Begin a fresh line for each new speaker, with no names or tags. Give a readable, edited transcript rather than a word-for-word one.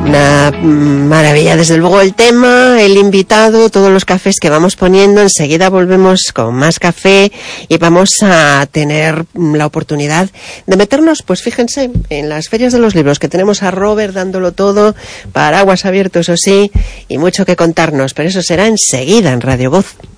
Una maravilla, desde luego, el tema, el invitado, todos los cafés que vamos poniendo. Enseguida volvemos con más café y vamos a tener la oportunidad de meternos, pues fíjense, en las ferias de los libros, que tenemos a Robert dándolo todo, paraguas abiertos, eso sí, y mucho que contarnos, pero eso será enseguida en Radio Voz.